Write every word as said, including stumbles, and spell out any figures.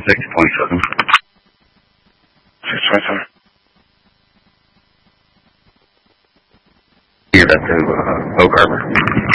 six twenty-seven. six twenty-seven. Give that to uh, Oak Harbor.